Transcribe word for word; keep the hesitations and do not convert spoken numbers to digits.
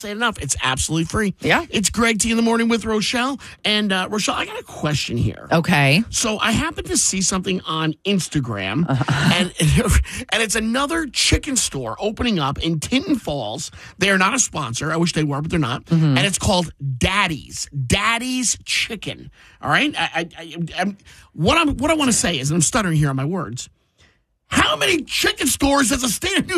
say it enough. It's absolutely free. Yeah. It's Greg T in the morning with Rochelle. And uh, Rochelle, I got a question here. Okay. So I happened to see something on Instagram, uh-huh. and and it's another chicken store opening up in Tinton Falls. They are not a sponsor. I wish they were, but they're not. Mm-hmm. And it's called Daddy's. Daddy's Chicken. All right? I, I, I, I'm, what, I'm, what I want to say is, and I'm stuttering here on my words, how many chicken stores does a state of New